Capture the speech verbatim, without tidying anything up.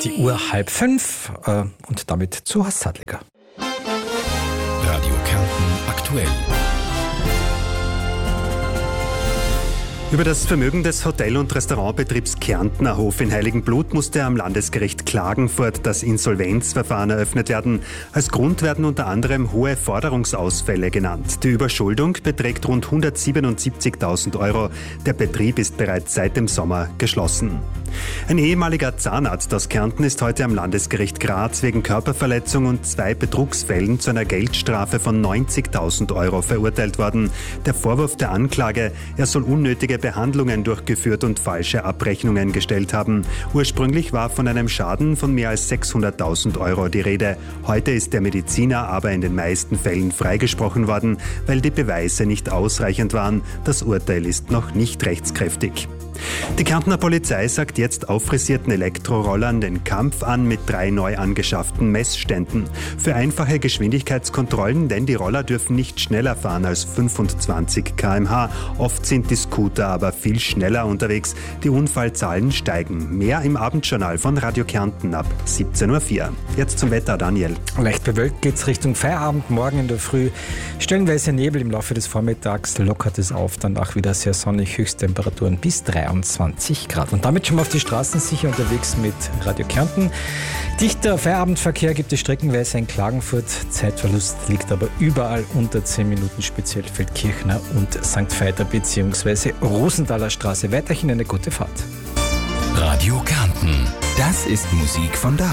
Die Uhr halb fünf äh, und damit zu Horst Sadliger. Radio Kärnten aktuell. Über das Vermögen des Hotel- und Restaurantbetriebs Kärntner Hof in Heiligenblut musste am Landesgericht Klagenfurt das Insolvenzverfahren eröffnet werden. Als Grund werden unter anderem hohe Forderungsausfälle genannt. Die Überschuldung beträgt rund hundertsiebenundsiebzigtausend Euro. Der Betrieb ist bereits seit dem Sommer geschlossen. Ein ehemaliger Zahnarzt aus Kärnten ist heute am Landesgericht Graz wegen Körperverletzung und zwei Betrugsfällen zu einer Geldstrafe von neunzigtausend Euro verurteilt worden. Der Vorwurf der Anklage, er soll unnötige Behandlungen durchgeführt und falsche Abrechnungen gestellt haben. Ursprünglich war von einem Schaden von mehr als sechshunderttausend Euro die Rede. Heute ist der Mediziner aber in den meisten Fällen freigesprochen worden, weil die Beweise nicht ausreichend waren. Das Urteil ist noch nicht rechtskräftig. Die Kärntner Polizei sagt jetzt auffrisierten Elektrorollern den Kampf an mit drei neu angeschafften Messständen. Für einfache Geschwindigkeitskontrollen, denn die Roller dürfen nicht schneller fahren als fünfundzwanzig Kilometer pro Stunde. Oft sind die Scooter aber viel schneller unterwegs. Die Unfallzahlen steigen. Mehr im Abendjournal von Radio Kärnten ab siebzehn Uhr vier. Jetzt zum Wetter, Daniel. Leicht bewölkt geht es Richtung Feierabend. Morgen in der Früh stellenweise Nebel, im Laufe des Vormittags lockert es auf. Danach wieder sehr sonnig, Höchsttemperaturen bis dreiundzwanzig Grad. Und damit schon mal auf die Straßen sicher unterwegs mit Radio Kärnten. Dichter Feierabendverkehr gibt es streckenweise in Klagenfurt. Zeitverlust liegt aber überall unter zehn Minuten, speziell Feldkirchner und Sankt Veiter bzw. Rosenthaler Straße. Weiterhin eine gute Fahrt. Radio Kärnten, das ist Musik von da.